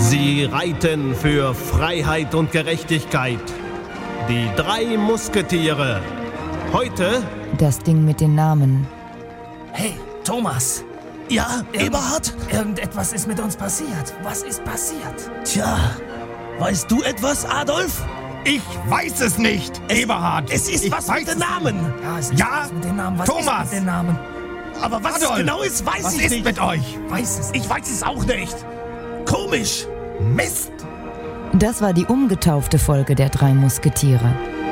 Sie reiten für Freiheit und Gerechtigkeit. Die 3 Musketiere. Heute... Das Ding mit den Namen. Hey, Thomas. Ja, Eberhard? Irgendetwas ist mit uns passiert. Was ist passiert? Tja, weißt du etwas, Adolf? Ich weiß es nicht, Eberhard. Es ist was mit den Namen. Ja, es ist was mit den Namen. Was Thomas. ist mit den Namen? Aber was Adolf, es genau ist, weiß was ich ist nicht. mit euch? Ich weiß es auch nicht. Komisch. Mist. Das war die umgetaufte Folge der 3 Musketiere.